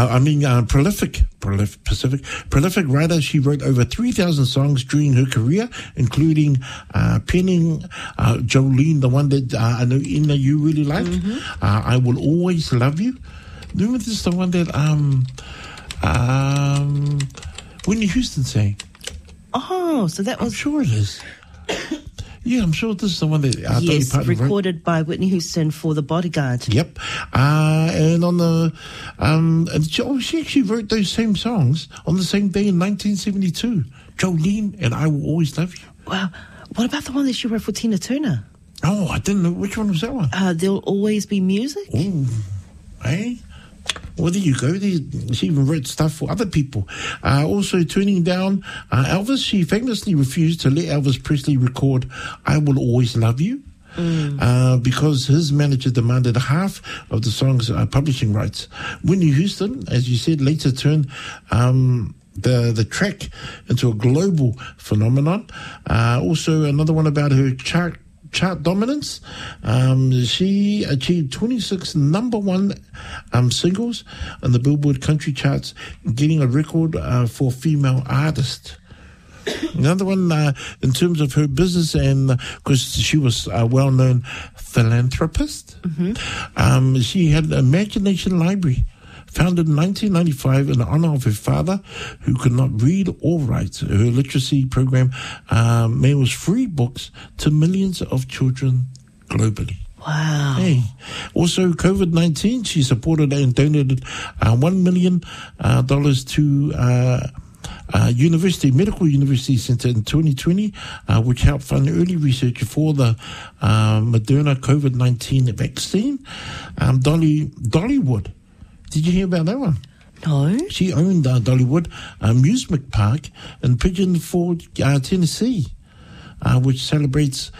Prolific writer. She wrote over 3,000 songs during her career, including penning Jolene, the one that I know Ina you really like. I Will Always Love You. Remember this is the one that Whitney Houston sang. Oh, so that was... I'm sure it is. Yeah, I'm sure this is the one that... yes, recorded by Whitney Houston for The Bodyguard. Yep. And on the... she actually wrote those same songs on the same day in 1972. Jolene and I Will Always Love You. Wow. What about the one that she wrote for Tina Turner? Oh, I didn't know. Which one was that one? There'll Always Be Music. Oh, hey? Well, there you go. She even wrote stuff for other people. Also, turning down Elvis, she famously refused to let Elvis Presley record I Will Always Love You because his manager demanded half of the song's publishing rights. Whitney Houston, as you said, later turned the track into a global phenomenon. Also, another one about her chart dominance. She achieved 26 number one singles on the Billboard country charts, getting a record for a female artist. Another one in terms of her business, and because she was a well-known philanthropist, she had an Imagination Library, founded in 1995 in honor of her father, who could not read or write. Her literacy program mails free books to millions of children globally. Wow. Hey. Also, COVID-19, she supported and donated $1 million to Medical University Center in 2020, which helped fund early research for the Moderna COVID-19 vaccine. Dollywood. Did you hear about that one? No. She owned Dollywood Amusement Park in Pigeon Forge, Tennessee, which celebrates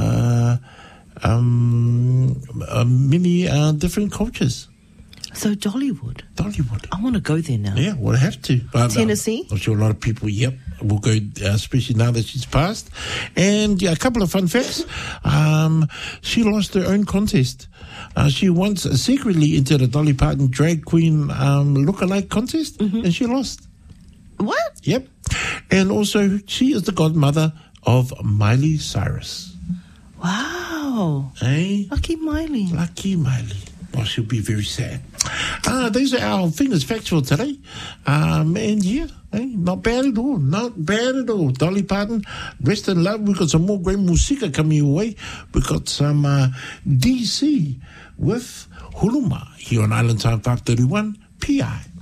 many different cultures. So Dollywood. I want to go there now. Yeah, we'll have to. Tennessee? I'm sure a lot of people, will go, especially now that she's passed. And a couple of fun facts. She lost her own contest. She once secretly entered a Dolly Parton drag queen look-alike contest, and she lost. What? Yep. And also, she is the godmother of Miley Cyrus. Wow. Hey? Lucky Miley. Well, she'll be very sad. These are our Fingers Facts for today. And yeah, not bad at all. Dolly Parton, rest in love. We've got some more great musica coming your way. We've got some DC with Huluma here on Island Time 531 PI.